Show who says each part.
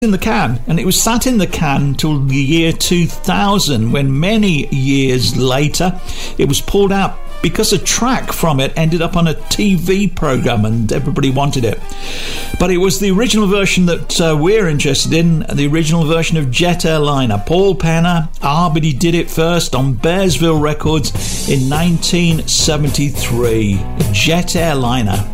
Speaker 1: in the can, and it was sat in the can till the year 2000, when many years later it was pulled out because a track from it ended up on a TV program and everybody wanted it. But it was the original version that we're interested in, the original version of Jet Airliner. Paul Penner, Arbity did it first on Bearsville Records in 1973. Jet Airliner.